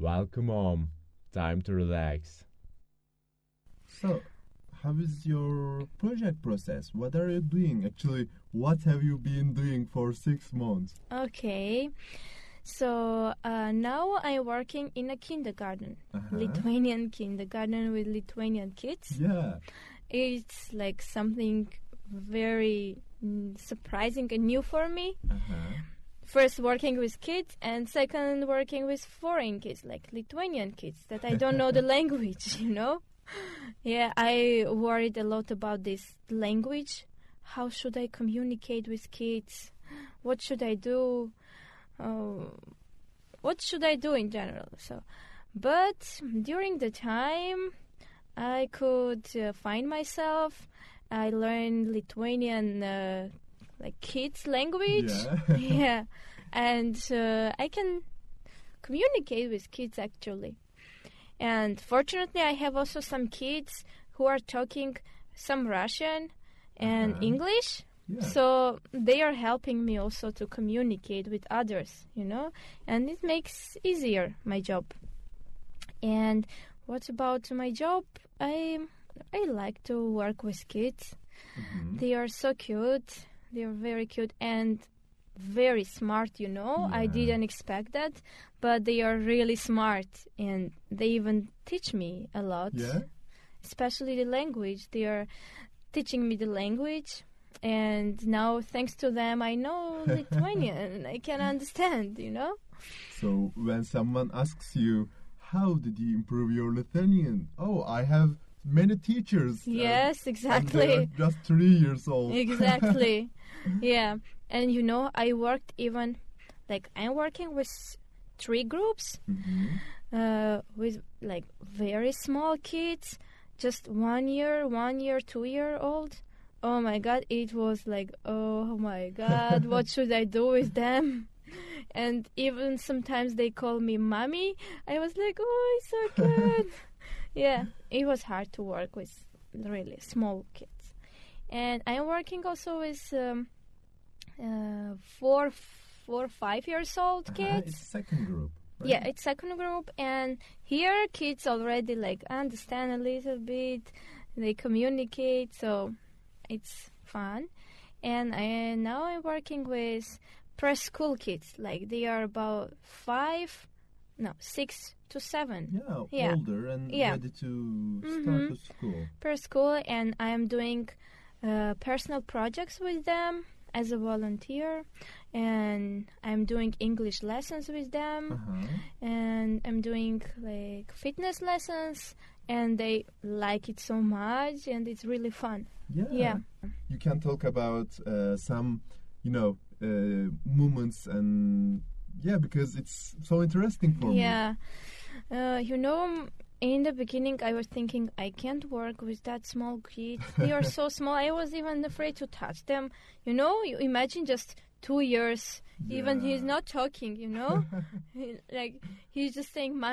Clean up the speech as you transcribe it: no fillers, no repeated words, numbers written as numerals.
Welcome home. Time to relax. So, how is your project process? What are you doing? Actually, what have you been doing for 6 months? Okay. So now I'm working in a kindergarten, Lithuanian kindergarten with Lithuanian kids. Yeah. It's like something very surprising and new for me. First working with kids, and second working with foreign kids, like Lithuanian kids, that I don't know the language, you know? Yeah, I worried a lot about this language. How should I communicate with kids? What should I do? What should I do in general? But during the time, I could find myself. I learned Lithuanian, like kids' language. Yeah. Yeah, and I can communicate with kids actually. And fortunately, I have also some kids who are talking some Russian and English. Yeah. So they are helping me also to communicate with others, you know, and it makes easier my job. And what about my job? I like to work with kids. They are so cute. They are very cute and very smart, you know. I didn't expect that, but they are really smart and they even teach me a lot. Yeah. Especially the language. They are teaching me the language. And now, thanks to them, I know Lithuanian. I can understand, you know? So, when someone asks you, how did you improve your Lithuanian? Oh, I have many teachers. Yes, And exactly. they are just 3 years old. Exactly. Yeah. And, you know, I worked even, like, I'm working with 3 groups with, like, very small kids, just 1 year, 2-year-old. Oh my God, it was like, oh my God, what should I do with them? And even sometimes they call me mommy. I was like, oh, it's so good. Yeah, it was hard to work with really small kids. And I'm working also with 4 or 5 years old kids. It's second group. Right? Yeah, it's second group, and here kids already like understand a little bit. They communicate, so it's fun. And now I'm working with preschool kids. Like they are about 6 to 7. Yeah, older and ready to start to school. Preschool, and I'm doing personal projects with them as a volunteer, and I'm doing English lessons with them, and I'm doing like fitness lessons, and they like it so much, and it's really fun. Yeah. You can talk about some, moments and because it's so interesting for me. Yeah. In the beginning, I was thinking, I can't work with that small kids. They are so small. I was even afraid to touch them. You imagine just 2 years. Even he's not talking, like he's just saying,